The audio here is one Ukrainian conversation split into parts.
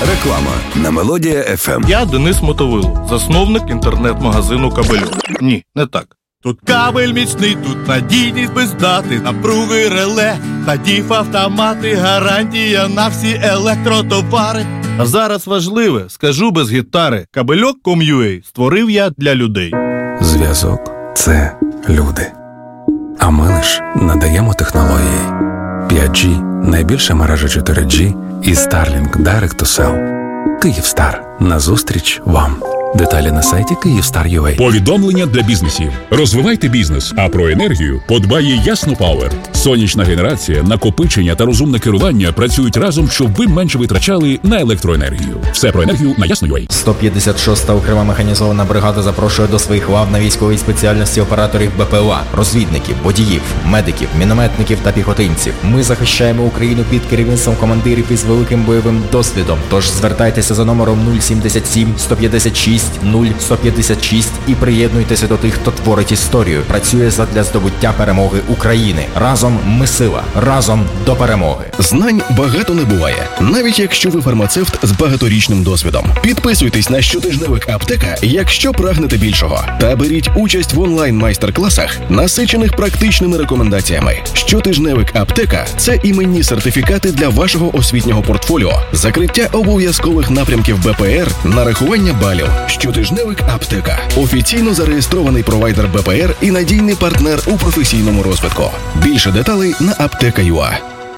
Реклама на Мелодія FM. Я Денис Мотовило, засновник інтернет-магазину «Кабельок». Ні, не так. Тут кабель міцний, тут надійність без дати, напруги реле, та діф-автомати, гарантія на всі електротовари. А зараз важливе, скажу без гітари, Кабельок.com.ua створив я для людей. Зв'язок – це люди. А ми лиш надаємо технології. 5G – найбільша мережа 4G і Starlink Direct to Cell. Київстар. Назустріч вам. Деталі на сайті Kyivstar.ua. Повідомлення для бізнесів. Розвивайте бізнес, а про енергію подбає Ясно Пауер. Сонячна генерація, накопичення та розумне керування працюють разом, щоб ви менше витрачали на електроенергію. Все про енергію на Ясно.ua. 156-та окрема механізована бригада запрошує до своїх лав на військовій спеціальності операторів БПЛА, розвідників, водіїв, медиків, мінометників та піхотинців. Ми захищаємо Україну під керівництвом командирів із великим бойовим досвідом. Тож звертайтеся за номером 077 156 0156 і приєднуйтеся до тих, хто творить історію, працює задля здобуття перемоги України. Разом ми сила, разом до перемоги. Знань багато не буває, навіть якщо ви фармацевт з багаторічним досвідом. Підписуйтесь на щотижневик «Аптека», якщо прагнете більшого. Та беріть участь в онлайн-майстер-класах, насичених практичними рекомендаціями. Щотижневик «Аптека» – це іменні сертифікати для вашого освітнього портфоліо, закриття обов'язкових напрямків БПР, нарахування балів. Щотижневик «Аптека» – офіційно зареєстрований провайдер БПР і надійний партнер у професійному розвитку. Більше деталей на Аптека.ua.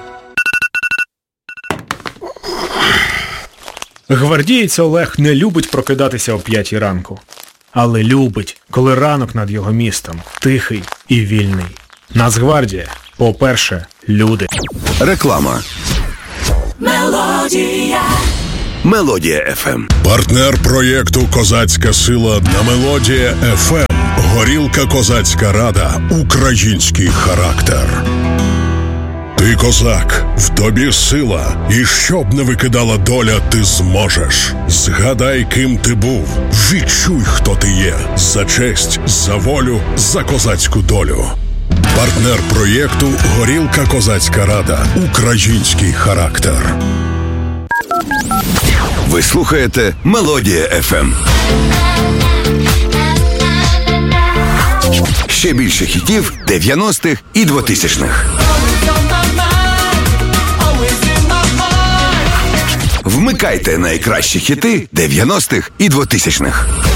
Гвардієць Олег не любить прокидатися о 5 ранку. Але любить, коли ранок над його містом тихий і вільний. Нацгвардія, по-перше, люди. Реклама. Мелодія FM. Партнер проєкту «Козацька сила» на Мелодія FM. Горілка «Козацька рада». Український характер. Ти козак, в тобі сила, і щоб не викидала доля, ти зможеш. Згадай, ким ти був, відчуй, хто ти є. За честь, за волю, за козацьку долю. Партнер проєкту «Горілка «Козацька рада». Український характер. Ви слухаєте Мелодія FM. Ще більше хітів 90-х і 2000-х. Вмикайте найкращі хіти 90-х і 2000-х.